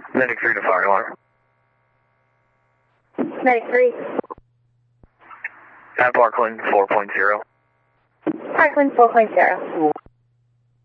Medic 3 to fire alarm. Medic 3. At Parkland 4.0. Parkland 4.0.